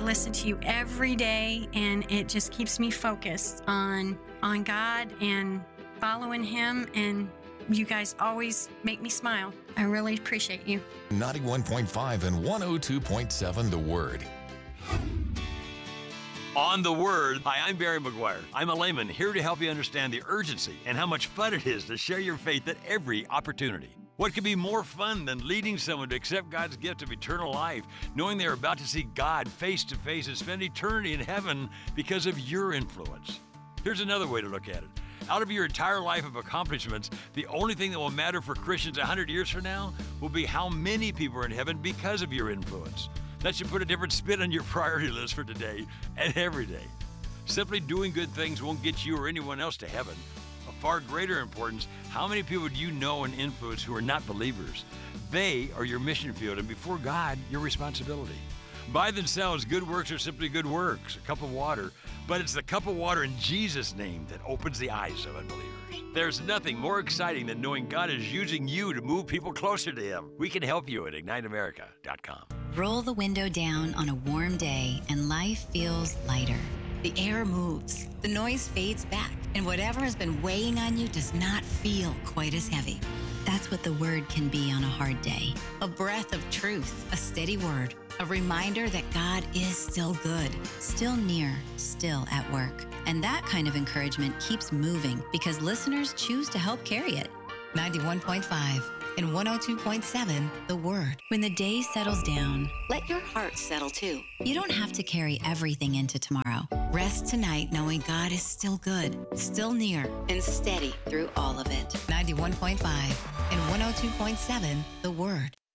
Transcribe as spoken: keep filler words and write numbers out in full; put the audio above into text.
listen to you every day, and it just keeps me focused on on God and following Him, and you guys always make me smile. I really appreciate you. ninety-one point five and one oh two point seven The Word. On The Word, hi, I'm Barry McGuire. I'm a layman here to help you understand the urgency and how much fun it is to share your faith at every opportunity. What could be more fun than leading someone to accept God's gift of eternal life, knowing they're about to see God face to face and spend eternity in heaven because of your influence? Here's another way to look at it. Out of your entire life of accomplishments, the only thing that will matter for Christians one hundred years from now will be how many people are in heaven because of your influence. That should put a different spin on your priority list for today and every day. Simply doing good things won't get you or anyone else to heaven. Of far greater importance, how many people do you know and influence who are not believers? They are your mission field, and before God, your responsibility. By themselves, good works are simply good works, a cup of water, but it's the cup of water in Jesus' name that opens the eyes of unbelievers. There's nothing more exciting than knowing God is using you to move people closer to Him. We can help you at ignite america dot com. Roll the window down on a warm day and life feels lighter. The air moves, the noise fades back, and whatever has been weighing on you does not feel quite as heavy. That's what the Word can be on a hard day. A breath of truth, a steady word, a reminder that God is still good, still near, still at work. And that kind of encouragement keeps moving because listeners choose to help carry it. ninety-one point five and one oh two point seven, The Word. When the day settles down, let your heart settle too. You don't have to carry everything into tomorrow. Rest tonight knowing God is still good, still near, and steady through all of it. ninety-one point five and one oh two point seven, The Word.